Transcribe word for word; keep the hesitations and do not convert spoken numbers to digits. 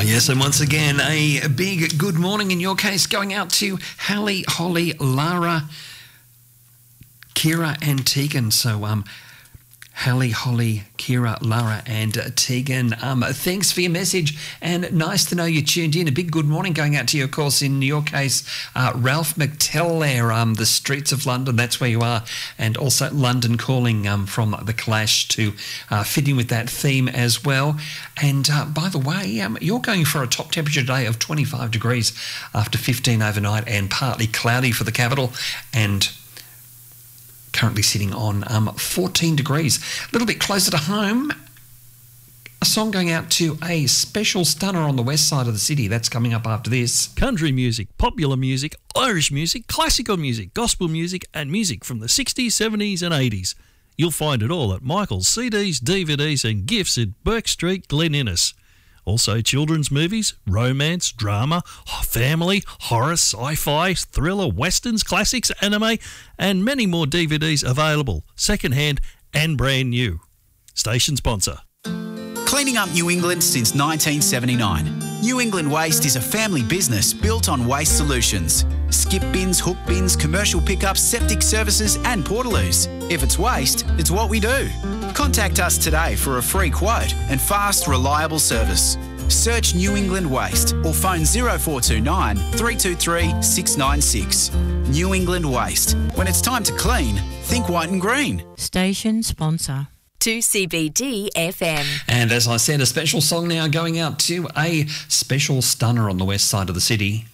yes, and once again, a big good morning in your case going out to Hallie, Holly, Lara, Kira and Tegan. So, um, Hallie, Holly, Kira, Lara and uh, Tegan, um, thanks for your message and nice to know you tuned in. A big good morning going out to you, of course, in your case, uh, Ralph McTell there, um, the streets of London, that's where you are, and also London Calling um, from The Clash to uh, fit in with that theme as well. And uh, by the way, um, you're going for a top temperature today of twenty-five degrees after fifteen overnight and partly cloudy for the capital, and currently sitting on um, fourteen degrees. A little bit closer to home, a song going out to a special stunner on the west side of the city. That's coming up after this. Country music, popular music, Irish music, classical music, gospel music and music from the sixties, seventies and eighties. You'll find it all at Michael's C Ds, D V Ds and gifts at Burke Street, Glen Innes. Also children's movies, romance, drama, family, horror, sci-fi, thriller, westerns, classics, anime and many more D V Ds available, second-hand and brand new. Station sponsor. Cleaning up New England since nineteen seventy-nine. New England Waste is a family business built on waste solutions. Skip bins, hook bins, commercial pickups, septic services and portaloos. If it's waste, it's what we do. Contact us today for a free quote and fast, reliable service. Search New England Waste or phone zero four two nine, three two three, six nine six. New England Waste. When it's time to clean, think white and green. Station sponsor. two C B D F M. And as I said, a special song now going out to a special stunner on the west side of the city.